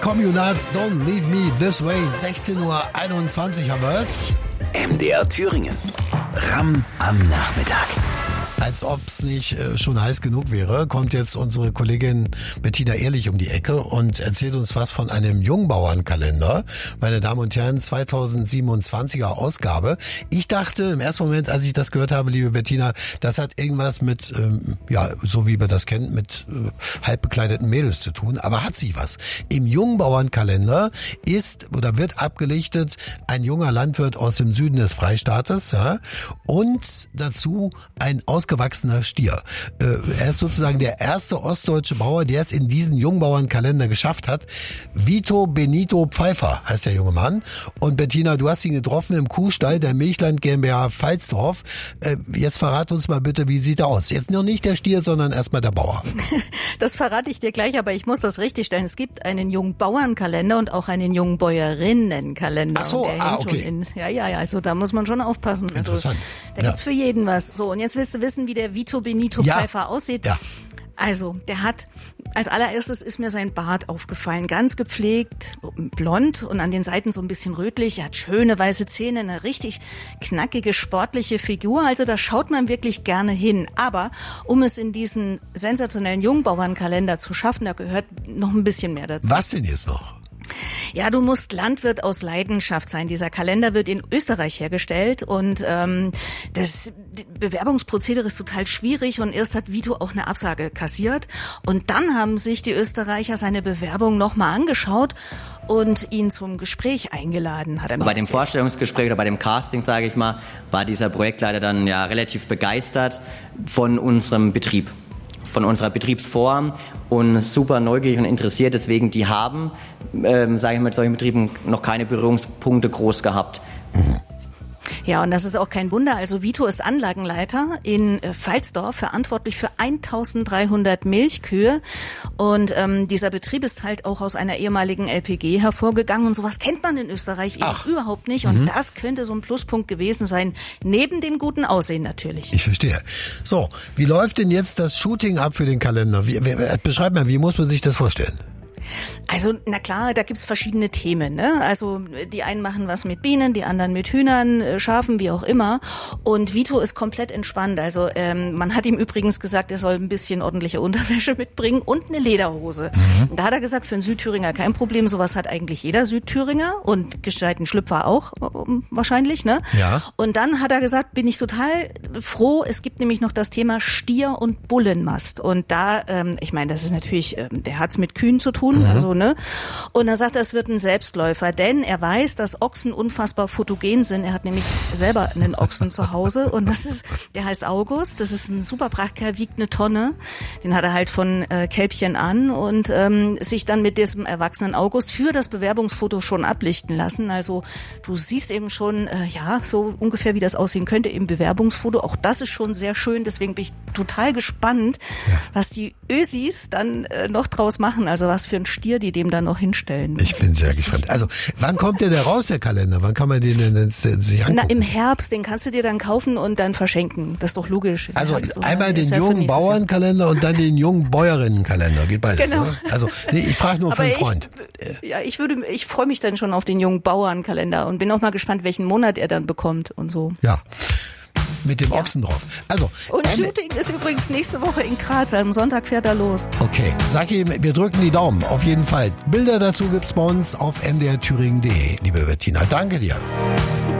Communards, Don't Leave Me This Way, 16:21 Uhr haben wir es. MDR Thüringen. Ram am Nachmittag. Als ob es nicht schon heiß genug wäre, kommt jetzt unsere Kollegin Bettina Ehrlich um die Ecke und erzählt uns was von einem Jungbauernkalender. Meine Damen und Herren, 2027er Ausgabe. Ich dachte im ersten Moment, als ich das gehört habe, liebe Bettina, das hat irgendwas mit, so wie wir das kennen, mit halb bekleideten Mädels zu tun. Aber hat sie was. Im Jungbauernkalender wird abgelichtet ein junger Landwirt aus dem Süden des Freistaates, ja, und dazu ein ausgewachsener Stier. Er ist sozusagen der erste ostdeutsche Bauer, der es in diesen Jungbauernkalender geschafft hat. Vito Benito Pfeiffer heißt der junge Mann. Und Bettina, du hast ihn getroffen im Kuhstall der Milchland GmbH Pfalzdorf. Jetzt verrat uns mal bitte, wie sieht er aus? Jetzt noch nicht der Stier, sondern erstmal der Bauer. Das verrate ich dir gleich, aber ich muss das richtigstellen. Es gibt einen Jungbauernkalender und auch einen Jungbäuerinnenkalender. Ach so, okay. Also da muss man schon aufpassen. Interessant. Da gibt's für jeden was. So, und jetzt willst du wissen, wie der Vito Benito Pfeiffer aussieht? Ja. Also, der hat, als allererstes ist mir sein Bart aufgefallen. Ganz gepflegt, blond und an den Seiten so ein bisschen rötlich. Er hat schöne weiße Zähne, eine richtig knackige, sportliche Figur. Also da schaut man wirklich gerne hin. Aber um es in diesen sensationellen Jungbauernkalender zu schaffen, da gehört noch ein bisschen mehr dazu. Was denn jetzt noch? Ja, du musst Landwirt aus Leidenschaft sein. Dieser Kalender wird in Österreich hergestellt und das Bewerbungsprozedere ist total schwierig und erst hat Vito auch eine Absage kassiert und dann haben sich die Österreicher seine Bewerbung nochmal angeschaut und ihn zum Gespräch eingeladen, hat er mir Bei dem erzählt. Vorstellungsgespräch oder bei dem Casting, sage ich mal, war dieser Projektleiter dann ja relativ begeistert von unserem Betrieb, von unserer Betriebsform und super neugierig und interessiert. Deswegen, die haben, sage ich mal, mit solchen Betrieben noch keine Berührungspunkte groß gehabt. Ja, und das ist auch kein Wunder. Also Vito ist Anlagenleiter in Pfalzdorf, verantwortlich für 1300 Milchkühe. Und dieser Betrieb ist halt auch aus einer ehemaligen LPG hervorgegangen. Und sowas kennt man in Österreich eben überhaupt nicht. Und das könnte so ein Pluspunkt gewesen sein, neben dem guten Aussehen natürlich. Ich verstehe. So, wie läuft denn jetzt das Shooting ab für den Kalender? Beschreib mal, wie muss man sich das vorstellen? Also, na klar, da gibt's verschiedene Themen, ne? Also, die einen machen was mit Bienen, die anderen mit Hühnern, Schafen, wie auch immer. Und Vito ist komplett entspannt. Also, man hat ihm übrigens gesagt, er soll ein bisschen ordentliche Unterwäsche mitbringen und eine Lederhose. Da hat er gesagt, für einen Südthüringer kein Problem. Sowas hat eigentlich jeder Südthüringer und gescheiten Schlüpfer auch, wahrscheinlich, ne? Ja. Und dann hat er gesagt, bin ich total froh. Es gibt nämlich noch das Thema Stier- und Bullenmast. Und da, ich meine, das ist natürlich, der hat's mit Kühen zu tun. Also, ne? Und er sagt, das wird ein Selbstläufer, denn er weiß, dass Ochsen unfassbar fotogen sind. Er hat nämlich selber einen Ochsen zu Hause und der heißt August. Das ist ein super Prachtkerl, wiegt eine Tonne. Den hat er halt von Kälbchen an und sich dann mit diesem erwachsenen August für das Bewerbungsfoto schon ablichten lassen. Also du siehst eben schon, so ungefähr wie das aussehen könnte im Bewerbungsfoto. Auch das ist schon sehr schön. Deswegen bin ich total gespannt, was die Ösis dann noch draus machen. Also was für ein Stier die dem dann noch hinstellen. Ich bin sehr gespannt. Also, wann kommt denn der raus, der Kalender? Wann kann man den denn sich angucken? Na, im Herbst, den kannst du dir dann kaufen und dann verschenken. Das ist doch logisch. Also einmal den jungen Bauernkalender und dann den jungen Bäuerinnenkalender. Geht beides, genau. Oder? Also, ich frage nur für einen Freund. Ich freue mich dann schon auf den jungen Bauernkalender und bin auch mal gespannt, welchen Monat er dann bekommt und so. Ja. Mit dem Ochsen drauf. Also, und Shooting ist übrigens nächste Woche in Graz. Am Sonntag fährt er los. Okay. Sag ihm, wir drücken die Daumen. Auf jeden Fall. Bilder dazu gibt's bei uns auf mdrthüringen.de, liebe Bettina. Danke dir.